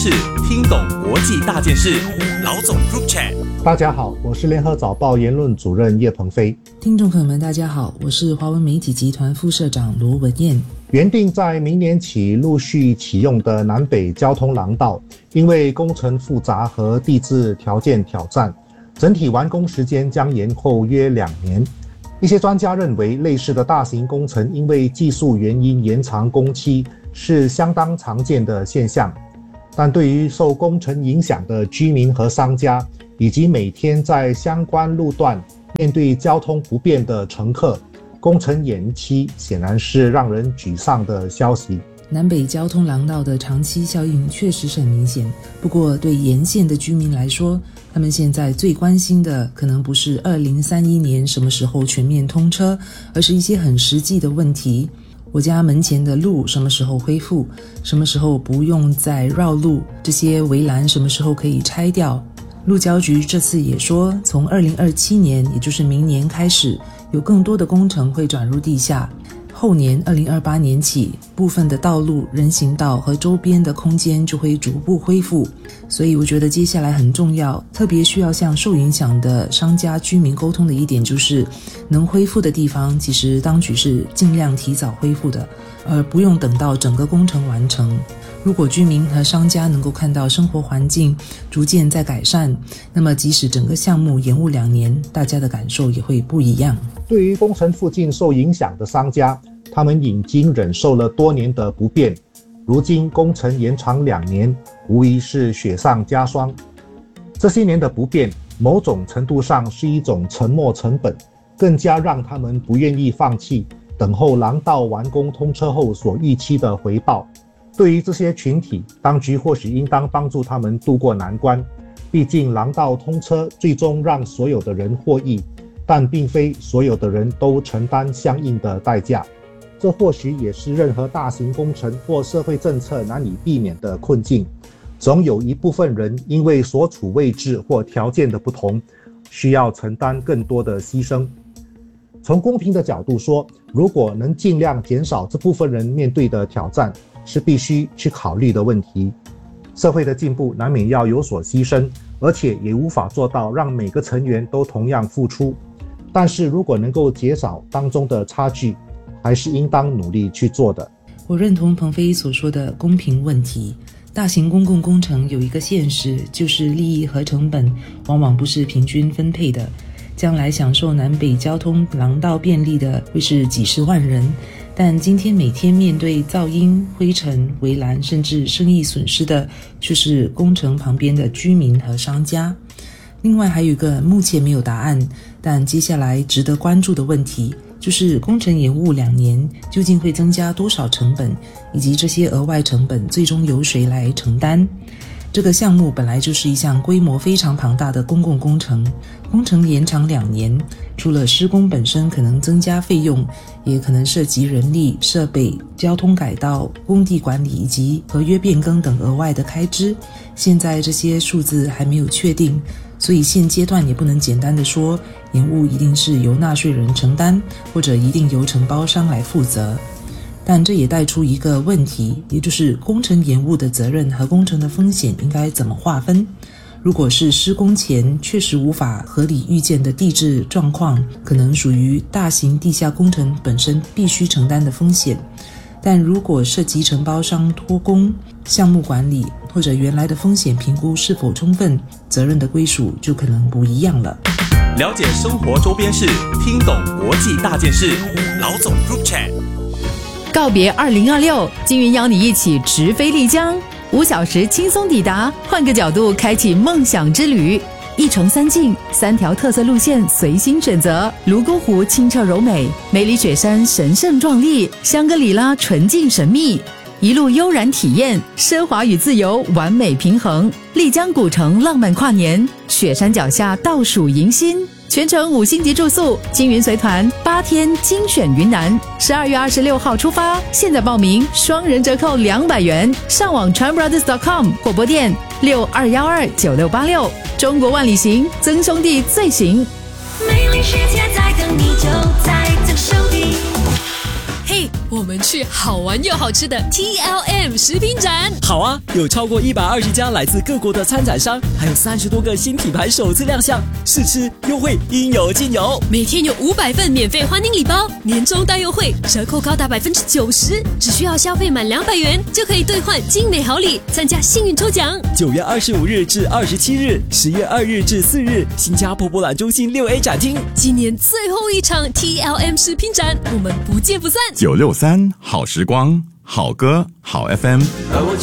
是听懂国际大件事，老总 Group Chat。 大家好，我是联合早报言论主任叶鹏飞。 听众朋友们，大家好，我是华文媒体集团副社长罗文燕。 原定在明年起陆续启用的南北交通廊道，因为工程复杂和地质条件挑战，整体完工时间将延后约2年。一些专家认为，类似的大型工程因为技术原因延长工期是相当常见的现象。但对于受工程影响的居民和商家，以及每天在相关路段面对交通不便的乘客，工程延期显然是让人沮丧的消息。 南北交通廊道的长期效应确实是很明显，不过对沿线的居民来说，他们现在最关心的可能不是2031年什么时候全面通车，而是一些很实际的问题。我家门前的路什么时候恢复？什么时候不用再绕路？这些围栏什么时候可以拆掉？路交局这次也说，从2027年，也就是明年开始，有更多的工程会转入地下。后年2028年起，部分的道路、人行道和周边的空间就会逐步恢复。所以我觉得接下来很重要，特别需要向受影响的商家、居民沟通的一点就是，能恢复的地方，其实当局是尽量提早恢复的，而不用等到整个工程完成。如果居民和商家能够看到生活环境逐渐在改善，那么即使整个项目延误2年，大家的感受也会不一样。 对于工程附近受影响的商家，他们已经忍受了多年的不便，如今工程延长2年，无疑是雪上加霜。这些年的不便，某种程度上是一种沉没成本，更加让他们不愿意放弃，等候廊道完工通车后所预期的回报。对于这些群体，当局或许应当帮助他们渡过难关。毕竟廊道通车最终让所有的人获益，但并非所有的人都承担相应的代价。这或许也是任何大型工程或社会政策难以避免的困境。总有一部分人因为所处位置或条件的不同，需要承担更多的牺牲。从公平的角度说，如果能尽量减少这部分人面对的挑战，是必须去考虑的问题。社会的进步难免要有所牺牲，而且也无法做到让每个成员都同样付出。但是如果能够减少当中的差距，还是应当努力去做的。 我认同鹏飞所说的公平问题。大型公共工程有一个现实，就是利益和成本往往不是平均分配的。将来享受南北交通廊道便利的会是几十万人，但今天每天面对噪音、灰尘、围栏甚至生意损失的，却是工程旁边的居民和商家。另外还有一个目前没有答案，但接下来值得关注的问题，就是工程延误2年究竟会增加多少成本，以及这些额外成本最终由谁来承担。这个项目本来就是一项规模非常庞大的公共工程，工程延长2年，除了施工本身可能增加费用，也可能涉及人力、设备、交通改道、工地管理以及合约变更等额外的开支。现在这些数字还没有确定，所以现阶段也不能简单的说延误一定是由纳税人承担，或者一定由承包商来负责。但这也带出一个问题，也就是工程延误的责任和工程的风险应该怎么划分。如果是施工前确实无法合理预见的地质状况，可能属于大型地下工程本身必须承担的风险。但如果涉及承包商托工、项目管理或者原来的风险评估是否充分，责任的归属就可能不一样了。 了解生活周边事，听懂国际大件事，老总 Group Chat。 告别2026，金云邀你一起直飞丽江，5小时轻松抵达，换个角度开启梦想之旅。1城3境，3条特色路线随心选择。泸沽湖清澈柔美，梅里雪山神圣壮丽，香格里拉纯净神秘。一路悠然体验，奢华与自由完美平衡。丽江古城浪漫跨年，雪山脚下倒数迎新。全程5星级住宿，金云随团8天精选云南，12月26号出发，现在报名双人折扣200元，上网 tranbrothers.com 或拨电62129686。中国万里行，曾兄弟最行。 美丽世界在等你，就在这手里。 嘿， 我们去好玩又好吃的 TLM 食品展。 好啊，有超过120家来自各国的参展商，还有30多个新品牌首次亮相，试吃优惠应有尽有。 每天有500份免费欢迎礼包，年终大优惠，折扣高达90%，只需要消费满200元就可以兑换精美好礼，参加幸运抽奖。 9月25日至27日，10月2日至4日，新加坡博览中心6A 展厅， 今年最后一场 TLM 食品展，我们不见不散。 963好时光，好歌好 FM。